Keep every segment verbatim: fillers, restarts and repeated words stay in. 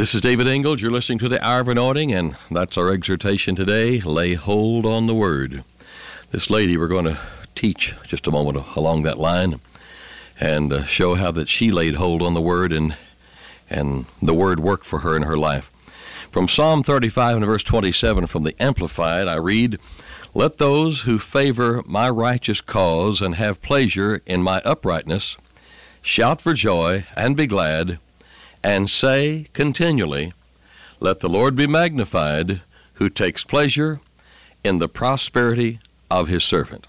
This is David Ingold. You're listening to the Hour of Anointing, and that's our exhortation today. Lay hold on the Word. This lady, we're going to teach just a moment along that line and uh, show how that she laid hold on the Word and and the Word worked for her in her life. From Psalm thirty-five and verse twenty-seven from the Amplified, I read, "Let those who favor my righteous cause and have pleasure in my uprightness shout for joy and be glad, and say continually, let the Lord be magnified, who takes pleasure in the prosperity of his servant."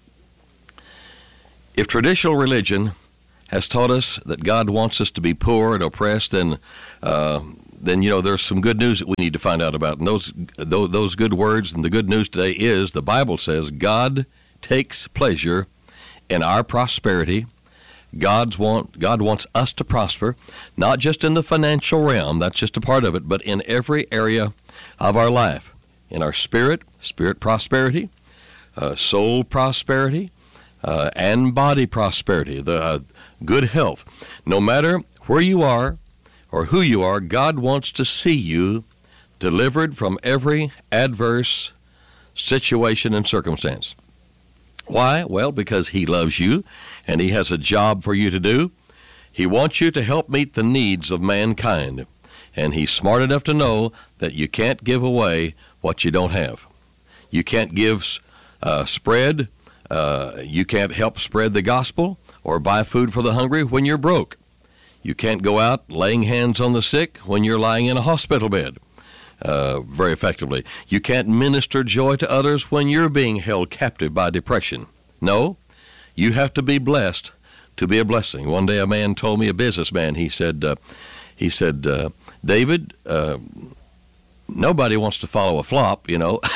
If traditional religion has taught us that God wants us to be poor and oppressed, then, uh, then you know, there's some good news that we need to find out about. And those, those, those good words and the good news today is the Bible says God takes pleasure in our prosperity. God's want, God wants us to prosper, not just in the financial realm, that's just a part of it, but in every area of our life, in our spirit, spirit prosperity, uh, soul prosperity, uh, and body prosperity, the uh, good health. No matter where you are or who you are, God wants to see you delivered from every adverse situation and circumstance. Why? Well, because he loves you, and he has a job for you to do. He wants you to help meet the needs of mankind, and he's smart enough to know that you can't give away what you don't have. You can't give uh, spread, uh, you can't help spread the gospel or buy food for the hungry when you're broke. You can't go out laying hands on the sick when you're lying in a hospital bed. Uh, very effectively. You can't minister joy to others when you're being held captive by depression. No, you have to be blessed to be a blessing. One day a man told me, a businessman, he said, uh, he said, uh, David, uh, nobody wants to follow a flop, you know.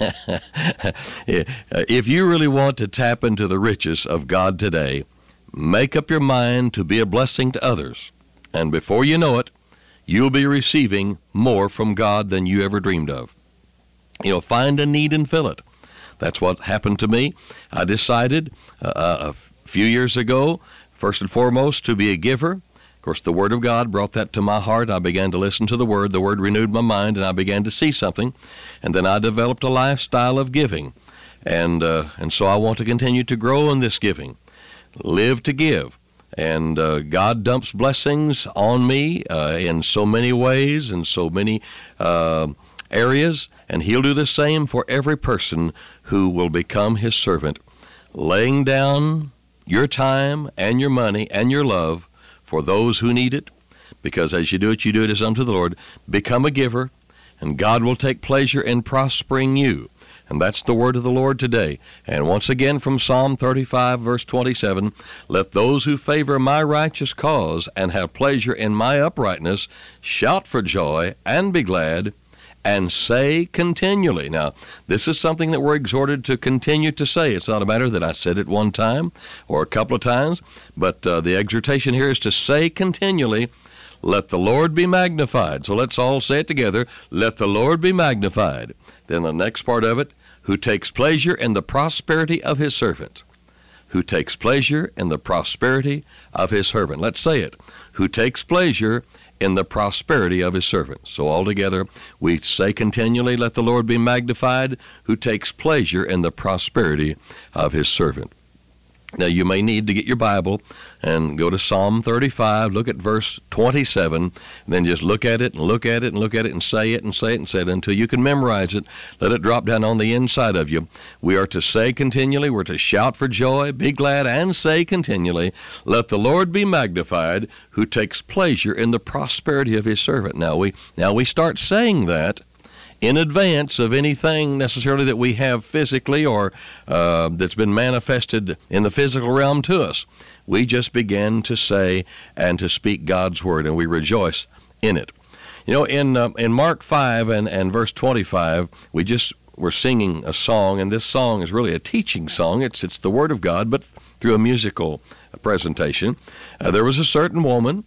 If you really want to tap into the riches of God today, make up your mind to be a blessing to others. And before you know it, you'll be receiving more from God than you ever dreamed of. You know, find a need and fill it. That's what happened to me. I decided uh, a few years ago, first and foremost, to be a giver. Of course, the Word of God brought that to my heart. I began to listen to the Word. The Word renewed my mind, and I began to see something. And then I developed a lifestyle of giving. And, uh, and so I want to continue to grow in this giving. Live to give. And uh, God dumps blessings on me uh, in so many ways, in so many uh, areas, and he'll do the same for every person who will become his servant, laying down your time and your money and your love for those who need it, because as you do it, you do it as unto the Lord. Become a giver, and God will take pleasure in prospering you. And that's the word of the Lord today. And once again from Psalm thirty-five, verse twenty-seven, let those who favor my righteous cause and have pleasure in my uprightness shout for joy and be glad and say continually. Now, this is something that we're exhorted to continue to say. It's not a matter that I said it one time or a couple of times, but uh, the exhortation here is to say continually, let the Lord be magnified. So let's all say it together, let the Lord be magnified. Then the next part of it, who takes pleasure in the prosperity of his servant. Who takes pleasure in the prosperity of his servant. Let's say it. Who takes pleasure in the prosperity of his servant. So altogether, we say continually, let the Lord be magnified, who takes pleasure in the prosperity of his servant. Now, you may need to get your Bible and go to Psalm thirty-five, look at verse twenty-seven, and then just look at it and look at it and look at it and say it and say it and say it until you can memorize it. Let it drop down on the inside of you. We are to say continually, we're to shout for joy, be glad, and say continually, let the Lord be magnified, who takes pleasure in the prosperity of his servant. Now, we, now we start saying that in advance of anything necessarily that we have physically or uh, that's been manifested in the physical realm to us. We just begin to say and to speak God's word, and we rejoice in it. You know, in uh, in Mark five and, and verse twenty-five, we just were singing a song, and this song is really a teaching song. It's, it's the Word of God, but through a musical presentation. Uh, there was a certain woman.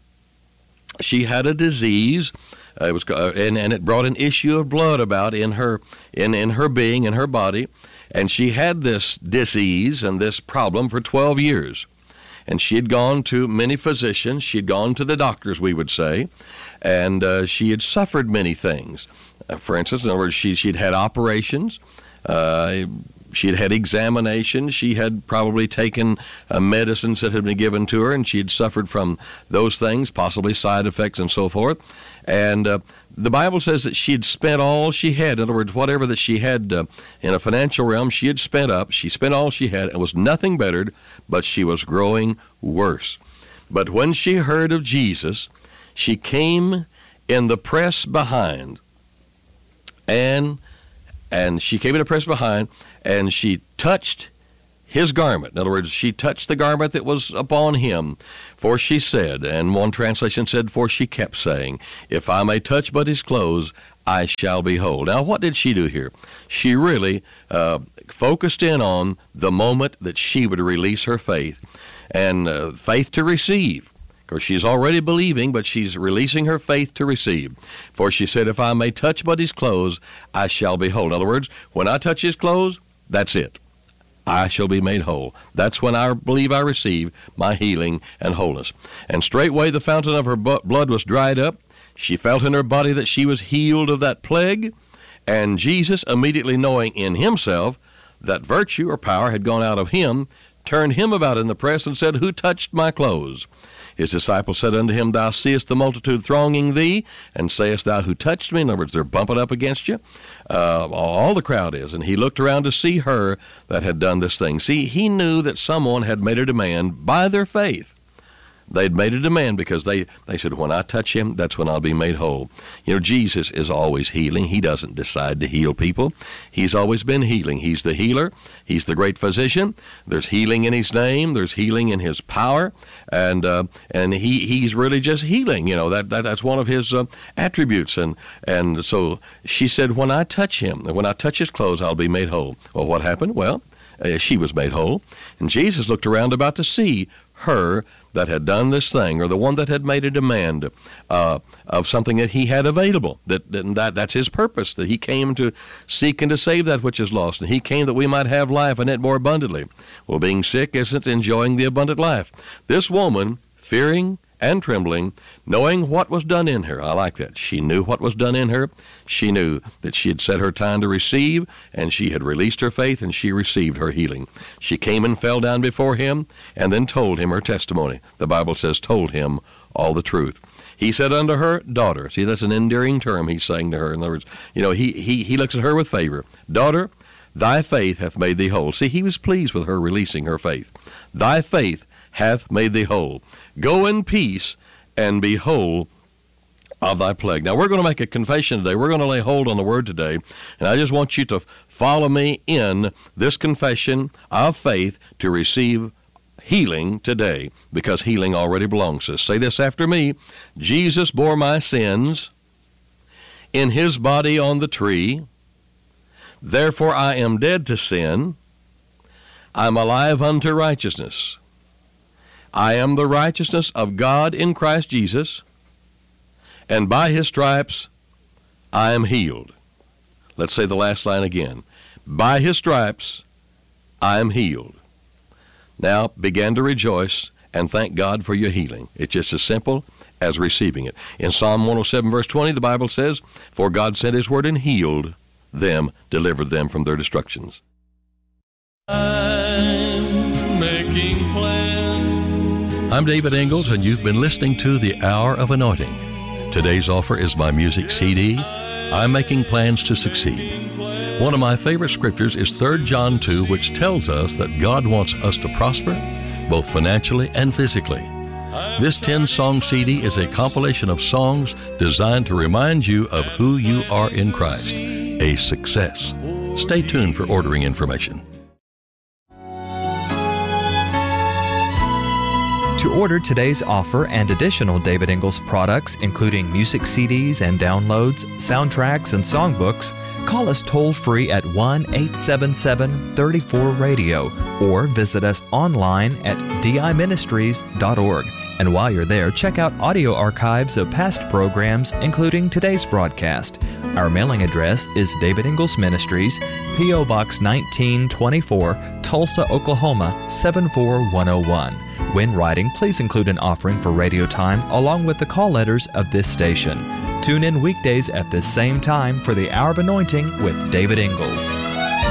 She had a disease. Uh, it was, uh, and, and it brought an issue of blood about in her, in, in her being, in her body. And she had this disease and this problem for twelve years. and she had gone to many physicians. She had gone to the doctors, we would say, and uh, she had suffered many things. Uh, for instance, in other words, she, she'd had operations. Uh, She had had examinations. She had probably taken uh, medicines that had been given to her, and she had suffered from those things, possibly side effects and so forth. And uh, the Bible says that she had spent all she had. In other words, whatever that she had uh, in a financial realm, she had spent up. She spent all she had and was nothing bettered, but she was growing worse. But when she heard of Jesus, she came in the press behind, and and she came in the press behind, and she touched his garment. In other words, she touched the garment that was upon him. For she said, and one translation said, for she kept saying, if I may touch but his clothes, I shall be whole. Now, what did she do here? She really uh, focused in on the moment that she would release her faith, and uh, faith to receive. Of course, she's already believing, but she's releasing her faith to receive. For she said, if I may touch but his clothes, I shall be whole. In other words, when I touch his clothes, that's it. I shall be made whole. That's when I believe I receive my healing and wholeness. And straightway the fountain of her blood was dried up. She felt in her body that she was healed of that plague. And Jesus, immediately knowing in himself that virtue or power had gone out of him, turned him about in the press and said, who touched my clothes? His disciples said unto him, thou seest the multitude thronging thee, and sayest thou, who touched me? In other words, they're bumping up against you. Uh, all the crowd is. And he looked around to see her that had done this thing. See, he knew that someone had made a demand by their faith. They'd made a demand because they, they said, when I touch him, that's when I'll be made whole. You know, Jesus is always healing. He doesn't decide to heal people. He's always been healing. He's the healer. He's the great physician. There's healing in his name. There's healing in his power. And uh, and he he's really just healing. You know, that, that that's one of his uh, attributes. And, and so she said, when I touch him, when I touch his clothes, I'll be made whole. Well, what happened? Well, uh, she was made whole. And Jesus looked around about to see her that had done this thing, or the one that had made a demand uh, of something that he had available. That, that That's his purpose, that he came to seek and to save that which is lost. And he came that we might have life and it more abundantly. Well, being sick isn't enjoying the abundant life. This woman, fearing and trembling, knowing what was done in her. I like that. She knew what was done in her. She knew that she had set her time to receive, and she had released her faith, and she received her healing. She came and fell down before him, and then told him her testimony. The Bible says, told him all the truth. He said unto her, daughter. See, that's an endearing term he's saying to her. In other words, you know, he, he, he looks at her with favor. Daughter, thy faith hath made thee whole. See, he was pleased with her releasing her faith. Thy faith hath made thee whole. Go in peace and be whole of thy plague. Now, we're going to make a confession today. We're going to lay hold on the word today, and I just want you to follow me in this confession of faith to receive healing today, because healing already belongs to us. Say this after me. Jesus bore my sins in his body on the tree. Therefore I am dead to sin. I am alive unto righteousness. I am the righteousness of God in Christ Jesus, and by his stripes I am healed. Let's say the last line again. By his stripes I am healed. Now begin to rejoice and thank God for your healing. It's just as simple as receiving it. In Psalm one oh seven, verse twenty, the Bible says, for God sent his word and healed them, delivered them from their destructions. I'm making plans. I'm David Ingalls, and you've been listening to The Hour of Anointing. Today's offer is my music C D, I'm Making Plans to Succeed. One of my favorite scriptures is Third John two, which tells us that God wants us to prosper, both financially and physically. This ten-song C D is a compilation of songs designed to remind you of who you are in Christ, a success. Stay tuned for ordering information. To order today's offer and additional David Ingalls products, including music C Ds and downloads, soundtracks, and songbooks, call us toll-free at one eight seven seven, three four, radio or visit us online at d i ministries dot org. And while you're there, check out audio archives of past programs, including today's broadcast. Our mailing address is David Ingalls Ministries, P O Box nineteen twenty-four, Tulsa, Oklahoma seven four one oh one. When writing, please include an offering for radio time along with the call letters of this station. Tune in weekdays at this same time for the Hour of Anointing with David Ingalls.